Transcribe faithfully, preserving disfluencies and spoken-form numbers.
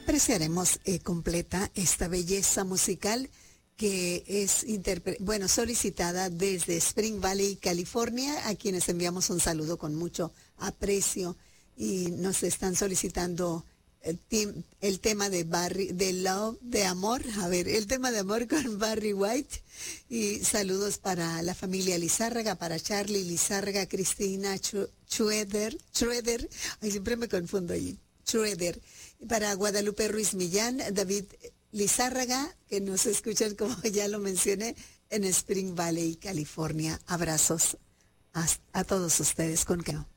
apreciaremos eh, completa esta belleza musical que es interpre- bueno, solicitada desde Spring Valley, California, a quienes enviamos un saludo con mucho aprecio y nos están solicitando el, tim- el tema de Barry, de Love, de amor, a ver, el tema de amor con Barry White, y saludos para la familia Lizárraga, para Charlie Lizárraga, Cristina Chu- Schroeder, Schroeder, ay, siempre me confundo ahí, Schroeder, para Guadalupe Ruiz Millán, David Lizárraga, que nos escuchan, como ya lo mencioné, en Spring Valley, California. Abrazos a, a todos ustedes con cariño.